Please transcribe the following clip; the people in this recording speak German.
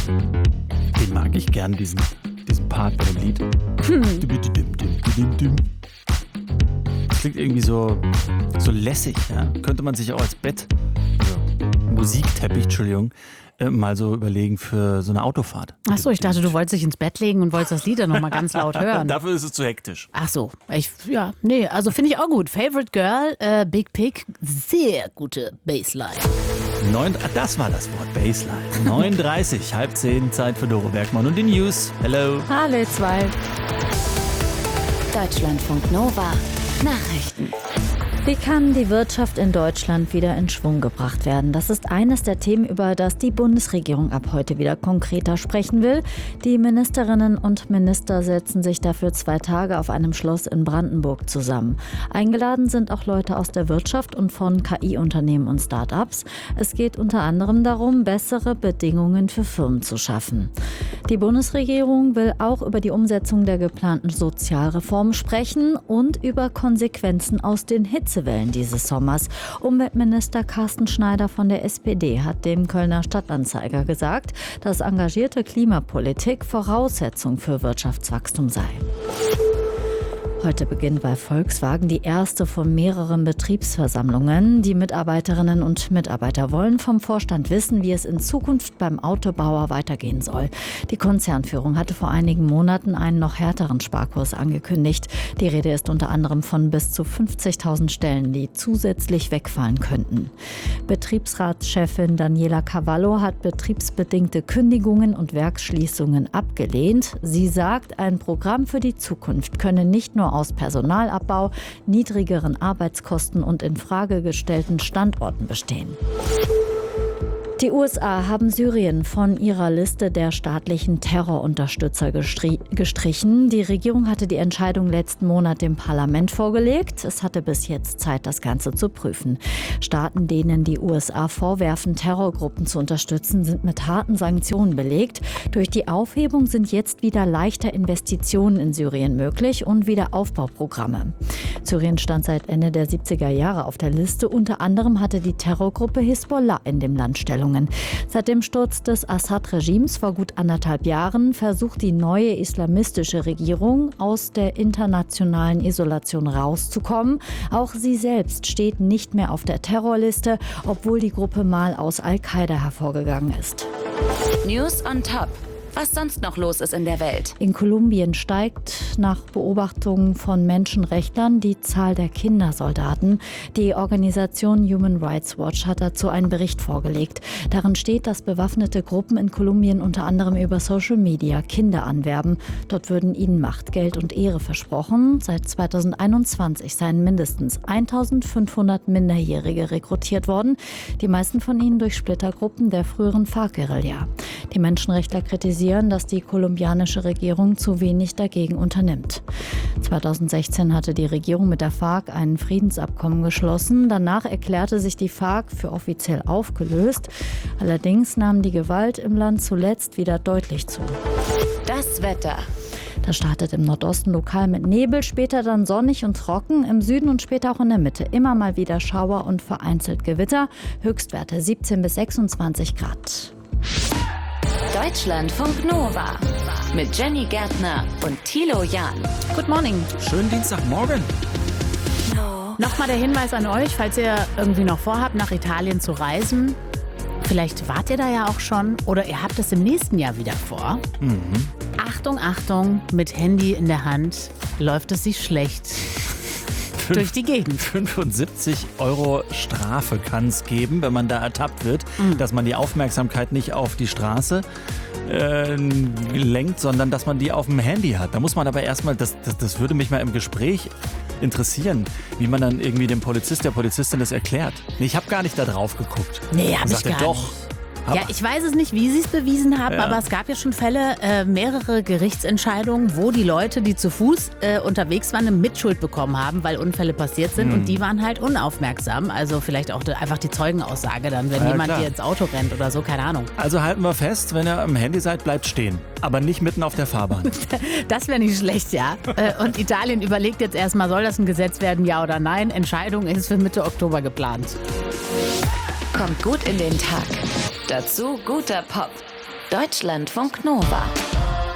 Den mag ich gern, diesen Part bei dem Lied. Das klingt irgendwie so lässig. Ja? Könnte man sich auch als Musikteppich, mal so überlegen für so eine Autofahrt. Achso, ich dachte, du wolltest dich ins Bett legen und wolltest das Lied dann nochmal ganz laut hören. Dafür ist es zu hektisch. Ach so, also finde ich auch gut. Favorite Girl, Big Pig, sehr gute Bassline. Das war das Wort, Bassline. 9:30, 9:30, Zeit für Doro Bergmann und die News. Hello. Hallo, 2. Deutschlandfunk Nova. Nachrichten. Wie kann die Wirtschaft in Deutschland wieder in Schwung gebracht werden? Das ist eines der Themen, über das die Bundesregierung ab heute wieder konkreter sprechen will. Die Ministerinnen und Minister setzen sich dafür 2 Tage auf einem Schloss in Brandenburg zusammen. Eingeladen sind auch Leute aus der Wirtschaft und von KI-Unternehmen und Start-ups. Es geht unter anderem darum, bessere Bedingungen für Firmen zu schaffen. Die Bundesregierung will auch über die Umsetzung der geplanten Sozialreform sprechen und über Konsequenzen aus den Hitzewellen dieses Sommers. Umweltminister Carsten Schneider von der SPD hat dem Kölner Stadtanzeiger gesagt, dass engagierte Klimapolitik Voraussetzung für Wirtschaftswachstum sei. Heute beginnt bei Volkswagen die erste von mehreren Betriebsversammlungen. Die Mitarbeiterinnen und Mitarbeiter wollen vom Vorstand wissen, wie es in Zukunft beim Autobauer weitergehen soll. Die Konzernführung hatte vor einigen Monaten einen noch härteren Sparkurs angekündigt. Die Rede ist unter anderem von bis zu 50.000 Stellen, die zusätzlich wegfallen könnten. Betriebsratschefin Daniela Cavallo hat betriebsbedingte Kündigungen und Werksschließungen abgelehnt. Sie sagt, ein Programm für die Zukunft könne nicht nur aus Personalabbau, niedrigeren Arbeitskosten und in Frage gestellten Standorten bestehen. Die USA haben Syrien von ihrer Liste der staatlichen Terrorunterstützer gestrichen. Die Regierung hatte die Entscheidung letzten Monat dem Parlament vorgelegt. Es hatte bis jetzt Zeit, das Ganze zu prüfen. Staaten, denen die USA vorwerfen, Terrorgruppen zu unterstützen, sind mit harten Sanktionen belegt. Durch die Aufhebung sind jetzt wieder leichter Investitionen in Syrien möglich und Wiederaufbauprogramme. Syrien stand seit Ende der 70er Jahre auf der Liste. Unter anderem hatte die Terrorgruppe Hisbollah in dem Land Stellung. Seit dem Sturz des Assad-Regimes vor gut 1,5 Jahren versucht die neue islamistische Regierung, aus der internationalen Isolation rauszukommen. Auch sie selbst steht nicht mehr auf der Terrorliste, obwohl die Gruppe mal aus Al-Qaida hervorgegangen ist. News on Top. Was sonst noch los ist in der Welt. In Kolumbien steigt nach Beobachtungen von Menschenrechtlern die Zahl der Kindersoldaten. Die Organisation Human Rights Watch hat dazu einen Bericht vorgelegt. Darin steht, dass bewaffnete Gruppen in Kolumbien unter anderem über Social Media Kinder anwerben. Dort würden ihnen Macht, Geld und Ehre versprochen. Seit 2021 seien mindestens 1.500 Minderjährige rekrutiert worden. Die meisten von ihnen durch Splittergruppen der früheren FARC-Guerilla. Die Menschenrechtler kritisieren, dass die kolumbianische Regierung zu wenig dagegen unternimmt. 2016 hatte die Regierung mit der FARC ein Friedensabkommen geschlossen. Danach erklärte sich die FARC für offiziell aufgelöst. Allerdings nahm die Gewalt im Land zuletzt wieder deutlich zu. Das Wetter. Das startet im Nordosten lokal mit Nebel, später dann sonnig und trocken, im Süden und später auch in der Mitte. Immer mal wieder Schauer und vereinzelt Gewitter. Höchstwerte 17 bis 26 Grad. Deutschlandfunk Nova mit Jenny Gärtner und Thilo Jahn. Good morning. Schönen Dienstagmorgen. Nochmal der Hinweis an euch, falls ihr irgendwie noch vorhabt, nach Italien zu reisen. Vielleicht wart ihr da ja auch schon oder ihr habt es im nächsten Jahr wieder vor. Achtung, Achtung, mit Handy in der Hand läuft es sich schlecht durch die Gegend. 75 € Strafe kann es geben, wenn man da ertappt wird, dass man die Aufmerksamkeit nicht auf die Straße lenkt, sondern dass man die auf dem Handy hat. Da muss man aber erstmal, das würde mich mal im Gespräch interessieren, wie man dann irgendwie dem Polizist, der Polizistin das erklärt. Nee, ich habe gar nicht da drauf geguckt. Nee, hab ich gar doch. nicht. Ja, ich weiß es nicht, wie sie es bewiesen haben, aber es gab ja schon Fälle, mehrere Gerichtsentscheidungen, wo die Leute, die zu Fuß unterwegs waren, eine Mitschuld bekommen haben, weil Unfälle passiert sind und die waren halt unaufmerksam. Also vielleicht auch einfach die Zeugenaussage dann, wenn jemand dir ins Auto rennt oder so, keine Ahnung. Also halten wir fest, wenn ihr am Handy seid, bleibt stehen, aber nicht mitten auf der Fahrbahn. Das wäre nicht schlecht, ja. Und Italien überlegt jetzt erstmal, soll das ein Gesetz werden, ja oder nein? Entscheidung ist für Mitte Oktober geplant. Kommt gut in den Tag. Dazu guter Pop. Deutschlandfunk Nova.